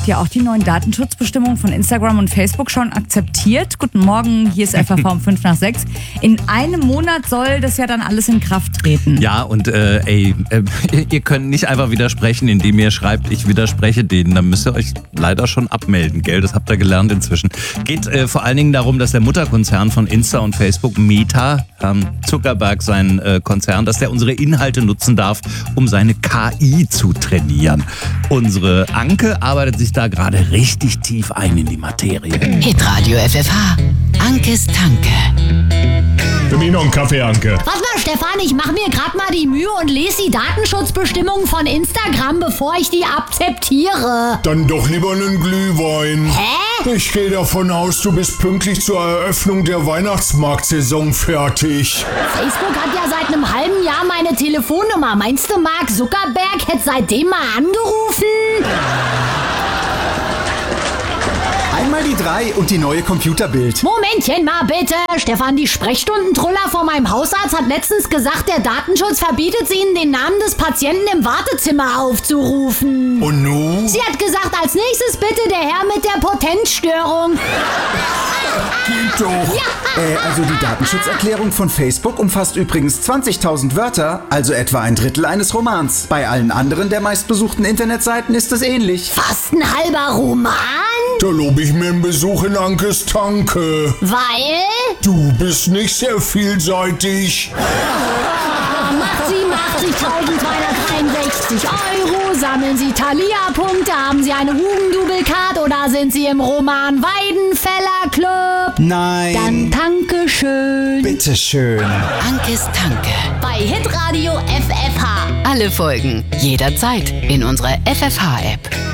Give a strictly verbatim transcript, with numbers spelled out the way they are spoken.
Habt ihr auch die neuen Datenschutzbestimmungen von Instagram und Facebook schon akzeptiert? Guten Morgen, hier ist F A V um fünf nach sechs. In einem Monat soll das ja dann alles in Kraft treten. Ja, und äh, ey, äh, ihr könnt nicht einfach widersprechen, indem ihr schreibt, ich widerspreche denen. Dann müsst ihr euch leider schon abmelden, gell? Das habt ihr gelernt inzwischen. Geht äh, vor allen Dingen darum, dass der Mutterkonzern von Insta und Facebook, Meta, ähm, Zuckerberg, sein äh, Konzern, dass der unsere Inhalte nutzen darf, um seine K I zu trainieren. Unsere Anke arbeitet sich da gerade richtig tief ein in die Materie. Hitradio F F H. Ankes Tanke. Für mich noch einen Kaffee, Anke. Warte mal, Stefan, ich mache mir gerade mal die Mühe und lese die Datenschutzbestimmungen von Instagram, bevor ich die akzeptiere. Dann doch lieber einen Glühwein. Hä? Ich gehe davon aus, du bist pünktlich zur Eröffnung der Weihnachtsmarktsaison fertig. Facebook hat ja seit einem halben Jahr meine Telefonnummer. Meinst du, Mark Zuckerberg hätte seitdem mal angerufen? Einmal die drei und die neue Computerbild. Momentchen mal bitte. Stefan, die Sprechstundentruller von meinem Hausarzt hat letztens gesagt, der Datenschutz verbietet es ihnen, den Namen des Patienten im Wartezimmer aufzurufen. Und nun? Sie hat gesagt, als nächstes bitte der Herr mit der Potenzstörung. Geht doch. Ja. Äh, also die Datenschutzerklärung von Facebook umfasst übrigens zwanzigtausend Wörter, also etwa ein Drittel eines Romans. Bei allen anderen der meistbesuchten Internetseiten ist es ähnlich. Fast ein halber Roman? Da lobe ich mir einen Besuch in Ankes Tanke. Weil? Du bist nicht sehr vielseitig. Macht siebenundachtzigtausendzweihundertdreiundsechzig Euro, sammeln Sie Thalia-Punkte, haben Sie eine Hugendubelcard oder sind Sie im Roman Weidenfeller Club? Nein. Dann danke schön. Bitteschön. Ankes Tanke. Bei Hitradio F F H. Alle Folgen jederzeit in unserer F F H-App.